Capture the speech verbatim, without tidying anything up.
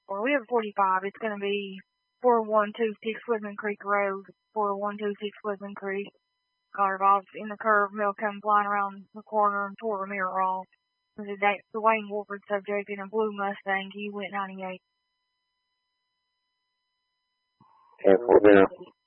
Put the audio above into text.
Well, we have forty-five. It's going to be four one two six Woodman Creek Road, four one two six Woodman Creek. Car Bob's in the curve, mill come flying around the corner and tore a mirror off. It was a Dwayne Wolford subject in a blue Mustang. He went ninety-eight. ten four zero.